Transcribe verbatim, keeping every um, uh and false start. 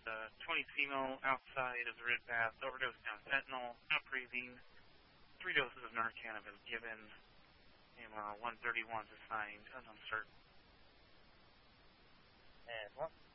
uh, twenty female outside of the Red Path, overdosed on fentanyl, not breathing. Three doses of Narcan have been given. A M R one thirty-one is assigned, uncertain. And one.